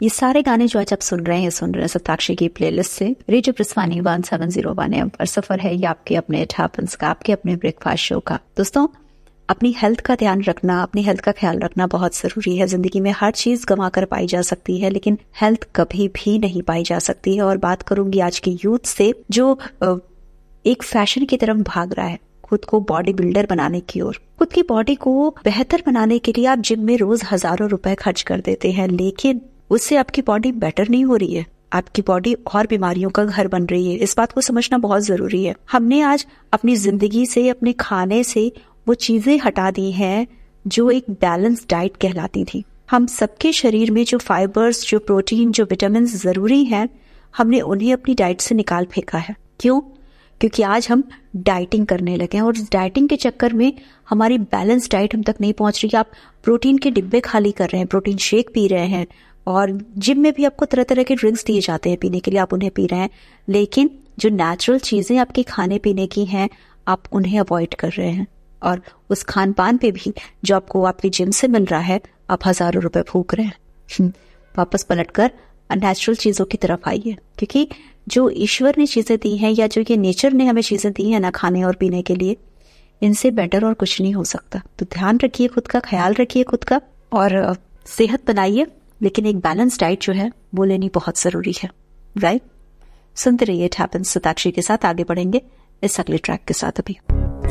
ये सारे गाने जो आज आप सुन रहे हैं सताक्षी की प्लेलिस्ट से। रेडियो प्रस्वानी 1701 एम पर सफर है ये आपके अपने इट हैपेंस का, आपके अपने ब्रेकफास्ट शो का। दोस्तों, अपनी हेल्थ का ध्यान रखना, अपनी हेल्थ का ख्याल रखना बहुत जरूरी है। जिंदगी में हर चीज गंवा कर पाई जा सकती है, लेकिन हेल्थ कभी भी नहीं पाई जा सकती है। और बात करूंगी आज के यूथ से जो एक फैशन की तरफ भाग रहा है, खुद को बॉडी बिल्डर बनाने की ओर। खुद की बॉडी को बेहतर बनाने के लिए आप जिम में रोज हजारों रुपए खर्च कर देते हैं, लेकिन उससे आपकी बॉडी बेटर नहीं हो रही है, आपकी बॉडी और बीमारियों का घर बन रही है। इस बात को समझना बहुत जरूरी है। हमने आज अपनी जिंदगी से, अपने खाने से वो चीजें हटा दी हैं जो एक बैलेंस डाइट कहलाती थी। हम सबके शरीर में जो फाइबर्स, जो प्रोटीन, जो विटामिन जरूरी हैं, हमने उन्हें अपनी डाइट से निकाल फेंका है। क्यों? क्योंकि आज हम डाइटिंग करने लगे हैं और इस डाइटिंग के चक्कर में हमारी बैलेंस डाइट हम तक नहीं पहुंच रही। आप प्रोटीन के डिब्बे खाली कर रहे हैं, प्रोटीन शेक पी रहे हैं, और जिम में भी आपको तरह तरह के ड्रिंक्स दिए जाते हैं पीने के लिए, आप उन्हें पी रहे हैं, लेकिन जो नेचुरल चीजें आपके खाने पीने की हैं आप उन्हें अवॉइड कर रहे हैं। और उस खान पान पे भी जो आपको आपकी जिम से मिल रहा है, आप हजारों रुपए फूक रहे हैं। वापस पलटकर नेचुरल चीजों की तरफ आइए, क्योंकि जो ईश्वर ने चीजें दी हैं या जो ये नेचर ने हमें चीजें दी हैं ना खाने और पीने के लिए, इनसे बेटर और कुछ नहीं हो सकता। तो ध्यान रखिए खुद का, ख्याल रखिए खुद का, और सेहत बनाइए, लेकिन एक बैलेंस डाइट जो है वो लेनी बहुत जरूरी है। राइट? सुनते रहिए इट हैपेंस सताक्षी के साथ। आगे बढ़ेंगे इस अगले ट्रैक के साथ। अभी